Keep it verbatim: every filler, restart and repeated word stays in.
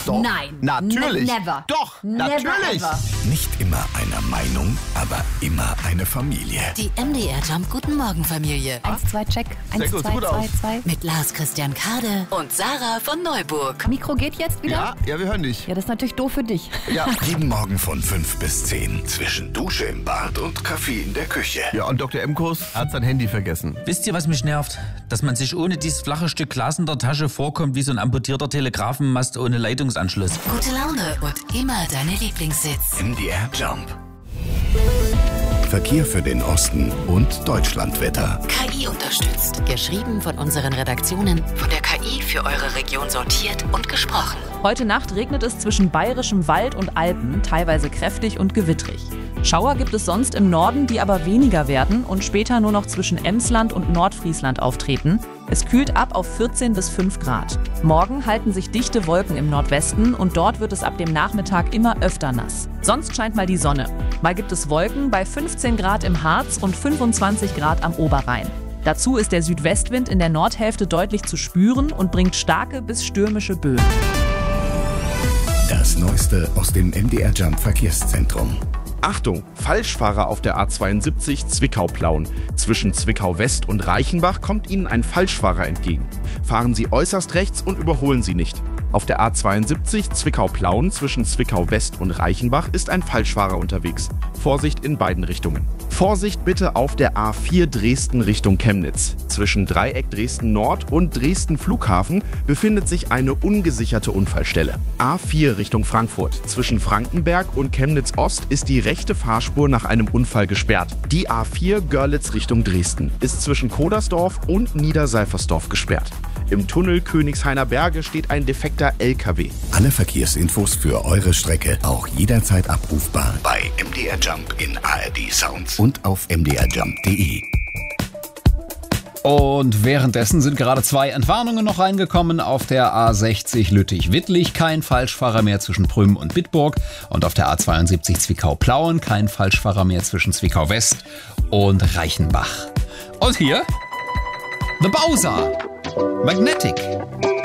Doch. Nein. Natürlich. Ne- never. Doch. Never Natürlich. ever. Nicht immer einer Meinung, aber immer eine Familie. Die M D R Jump Guten Morgen Familie. Eins, zwei, check. Eins, gut, zwei, gut zwei, aus. zwei. Mit Lars Christian Kade und Sarah von Neuburg. Mikro geht jetzt wieder? Ja, ja, wir hören dich. Ja, das ist natürlich doof für dich. Ja. Jeden Morgen von fünf bis zehn. Zwischen Dusche im Bad und Kaffee in der Küche. Ja, und Doktor Emkus hat sein Handy vergessen. Wisst ihr, was mich nervt? Dass man sich ohne dieses flache Stück Glas in der Tasche vorkommt wie so ein amputierter Telegrafenmast ohne Leitungsanschluss. Gute Laune und immer deine Lieblingssitz. M D R Jump. Verkehr für den Osten und Deutschlandwetter. K I unterstützt. Geschrieben von unseren Redaktionen, von der K I für eure Region sortiert und gesprochen. Heute Nacht regnet es zwischen bayerischem Wald und Alpen, teilweise kräftig und gewittrig. Schauer gibt es sonst im Norden, die aber weniger werden und später nur noch zwischen Emsland und Nordfriesland auftreten. Es kühlt ab auf vierzehn bis fünf Grad. Morgen halten sich dichte Wolken im Nordwesten und dort wird es ab dem Nachmittag immer öfter nass. Sonst scheint mal die Sonne. Mal gibt es Wolken bei fünfzehn Grad im Harz und fünfundzwanzig Grad am Oberrhein. Dazu ist der Südwestwind in der Nordhälfte deutlich zu spüren und bringt starke bis stürmische Böen. Das Neueste aus dem M D R Jump Verkehrszentrum. Achtung, Falschfahrer auf der A zweiundsiebzig Zwickau-Plauen. Zwischen Zwickau-West und Reichenbach kommt Ihnen ein Falschfahrer entgegen. Fahren Sie äußerst rechts und überholen Sie nicht. Auf der A zweiundsiebzig Zwickau-Plauen zwischen Zwickau-West und Reichenbach ist ein Falschfahrer unterwegs. Vorsicht in beiden Richtungen. Vorsicht bitte auf der A vier Dresden Richtung Chemnitz. Zwischen Dreieck Dresden Nord und Dresden Flughafen befindet sich eine ungesicherte Unfallstelle. A vier Richtung Frankfurt. Zwischen Frankenberg und Chemnitz Ost ist die rechte Fahrspur nach einem Unfall gesperrt. Die A vier Görlitz Richtung Dresden ist zwischen Kodersdorf und Niederseifersdorf gesperrt. Im Tunnel Königshainer Berge steht ein defekter L K W. Alle Verkehrsinfos für eure Strecke auch jederzeit abrufbar bei M D R Jump in A R D Sounds und auf m d r jump punkt d e. Und währenddessen sind gerade zwei Entwarnungen noch reingekommen. Auf der A sechzig Lüttich-Wittlich kein Falschfahrer mehr zwischen Prüm und Bitburg. Und auf der A zweiundsiebzig Zwickau-Plauen kein Falschfahrer mehr zwischen Zwickau-West und Reichenbach. Und hier The Bowser. Magnetic.